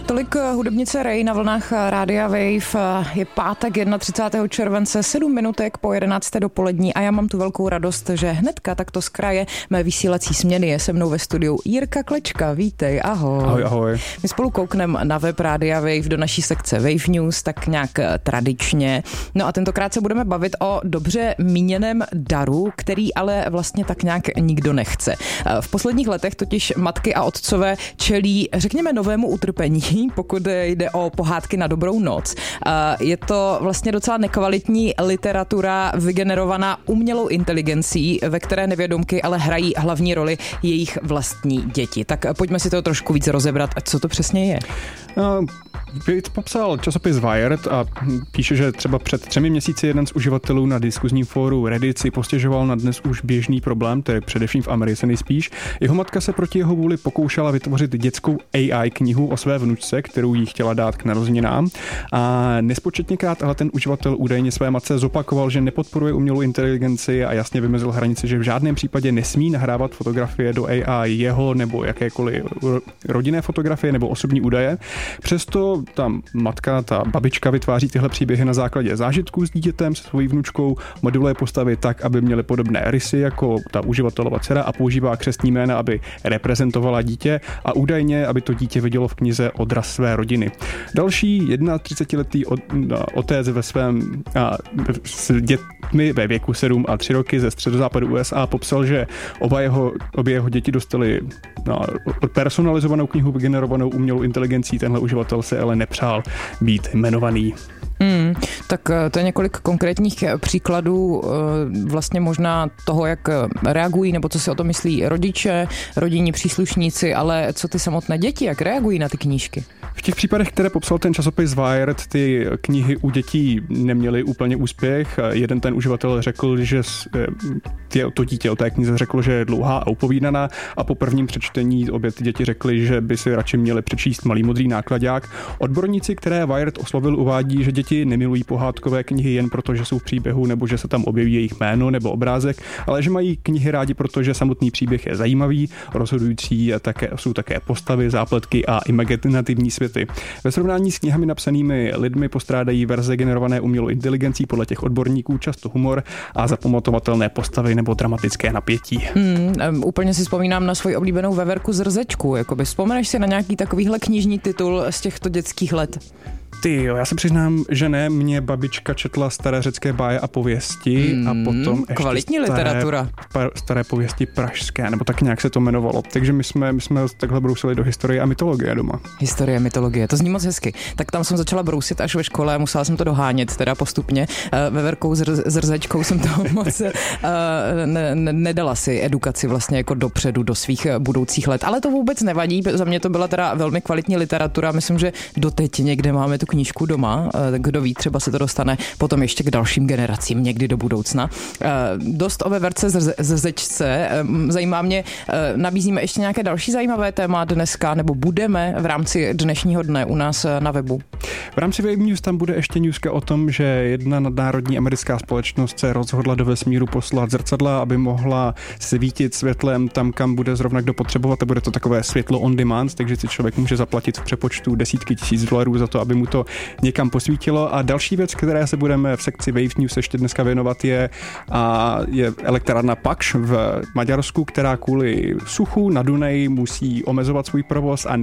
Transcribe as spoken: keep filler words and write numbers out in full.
Tolik hudebnice Ray na vlnách Rádia Wave. Je pátek třicátého prvního července, sedm minutek po jedenácté dopolední a já mám tu velkou radost, že hnedka takto z kraje mé vysílací směny je se mnou ve studiu Jirka Klečka. Vítej, ahoj. Ahoj, ahoj. My spolu koukneme na web Rádia Wave do naší sekce Wave News, tak nějak tradičně. No a tentokrát se budeme bavit o dobře míněném daru, který ale vlastně tak nějak nikdo nechce. V posledních letech totiž matky a otcové čelí, řekněme, novému utrpení, pokud jde o pohádky na dobrou noc. Je to vlastně docela nekvalitní literatura vygenerovaná umělou inteligencí, ve které nevědomky ale hrají hlavní roli jejich vlastní děti. Tak pojďme si to trošku víc rozebrat, co to přesně je. Uh, popsal časopis Wired a píše, že třeba před třemi měsíci jeden z uživatelů na diskuzním fóru Reddit si postěžoval na dnes už běžný problém, tedy především v Americe nejspíš. Jeho matka se proti jeho vůli pokoušela vytvořit dětskou A I knihu o své vnučce, kterou jí chtěla dát k narozeninám. A nespočetněkrát ale ten uživatel údajně své matce zopakoval, že nepodporuje umělou inteligenci a jasně vymezil hranice, že v žádném případě nesmí nahrávat fotografie do A I jeho nebo jakékoliv rodinné fotografie nebo osobní údaje. Přesto ta matka, ta babička vytváří tyhle příběhy na základě zážitků s dítětem, se svojí vnučkou, modeluje postavy tak, aby měly podobné rysy jako ta uživatelova dcera a používá křestní jména, aby reprezentovala dítě a údajně, aby to dítě vidělo v knize odraz své rodiny. Další třicetiletý otec ve svém a, s dětmi ve věku sedm a tři roky ze středozápadu U S A popsal, že oba jeho, obě jeho děti dostali no, personalizovanou knihu vygenerovanou umělou inteligencí. Tenhle uživatel se ale nepřál být jmenovaný. Hmm, tak to je několik konkrétních příkladů vlastně možná toho, jak reagují, nebo co si o to myslí rodiče, rodinní příslušníci, ale co ty samotné děti, jak reagují na ty knížky? V těch případech, které popsal ten časopis Wired, ty knihy u dětí neměly úplně úspěch. Jeden ten uživatel řekl, že to dítě o té knize řeklo, že je dlouhá a upovídaná a po prvním přečtení obě ty děti řekly, že by si radši měli přečíst Malý modrý náklaďák. Odborníci, které Wired oslovil, uvádí, že děti nemilují pohádkové knihy jen proto, že jsou v příběhu nebo že se tam objeví jejich jméno nebo obrázek, ale že mají knihy rádi, protože samotný příběh je zajímavý, rozhodující a také, jsou také postavy, zápletky a imaginativní světy. Ve srovnání s knihami napsanými lidmi postrádají verze generované umělou inteligencí podle těch odborníků často humor a zapamatovatelné postavy nebo dramatické napětí. Hmm, úplně si vzpomínám na svoji oblíbenou veverku z Rzečku. Jakoby vzpomeneš si na nějaký takovýhle knižní titul z těchto dětských let? Ty jo, já se přiznám, že ne, mě babička četla staré řecké báje a pověsti hmm, a potom ještě kvalitní staré, literatura. staré pověsti pražské, nebo tak nějak se to jmenovalo. Takže my jsme, my jsme takhle brousili do historie a mytologie doma. Historie, mytologie, to zní moc hezky. Tak tam jsem začala brousit až ve škole, musela jsem to dohánět teda postupně. Veverkou s Rzečkou jsem to moc ne, ne, nedala si edukaci vlastně jako dopředu do svých budoucích let, ale to vůbec nevadí, za mě to byla teda velmi kvalitní literatura, myslím, že doteď někde máme tu knížku doma, kdo ví, třeba se to dostane potom ještě k dalším generacím někdy do budoucna. Dost o veverce z Rzečce, zajímá mě, nabízíme ještě nějaké další zajímavé téma dneska, nebo budeme v rámci dnešního dne u nás na webu? V rámci Wave News tam bude ještě newska o tom, že jedna nadnárodní americká společnost se rozhodla do vesmíru poslat zrcadla, aby mohla svítit světlem tam, kam bude zrovna kdo potřebovat, a bude to takové světlo on demand, takže si člověk může zaplatit v přepočtu desítky tisíc dolarů za to, aby mu to někam posvítilo. A další věc, které se budeme v sekci Wave News ještě dneska věnovat, je, a je elektrárna Pakš v Maďarsku, která kvůli suchu na Dunaji musí omezovat svůj provoz a